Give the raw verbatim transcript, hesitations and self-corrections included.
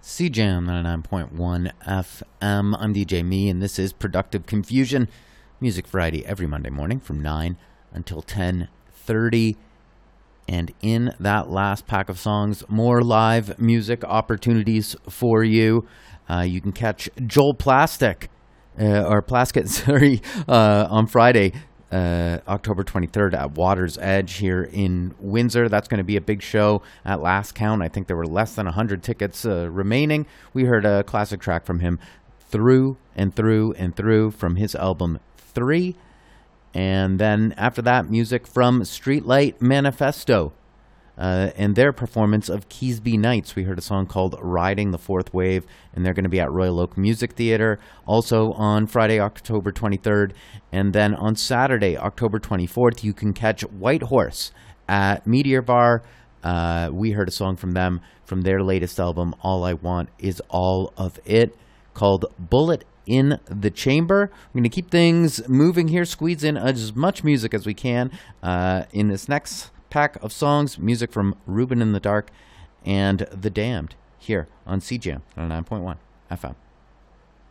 C Jam ninety-nine point one F M. I'm D J Me, and this is Productive Confusion. Music variety every Monday morning from nine until ten thirty. And in that last pack of songs, more live music opportunities for you. Uh, you can catch Joel Plastic, uh, or Plaskett, sorry, uh, on Friday, uh, October twenty-third at Water's Edge here in Windsor. That's going to be a big show at last count. I think there were less than one hundred tickets uh, remaining. We heard a classic track from him, Through and Through and Through, from his album Three. And then after that, music from Streetlight Manifesto uh, and their performance of Keasbey Nights. We heard a song called Riding the Fourth Wave, and they're going to be at Royal Oak Music Theatre also on Friday, October twenty-third. And then on Saturday, October twenty-fourth, you can catch White Horse at Meteor Bar. Uh, we heard a song from them from their latest album, All I Want Is All of It, called Bullet in the Chamber. We're going to keep things moving here, squeeze in as much music as we can uh, in this next pack of songs. Music from Ruben in the Dark and The Damned here on C Jam ninety-nine point one F M.